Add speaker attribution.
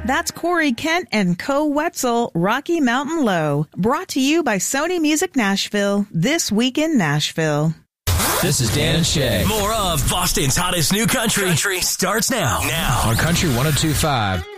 Speaker 1: That's Corey Kent and Co Wetzel, Rocky Mountain Low. Brought to you by Sony Music Nashville, This Week in Nashville.
Speaker 2: This is Dan and Shay.
Speaker 3: More of Boston's hottest new country starts now.
Speaker 2: On Country 102.5.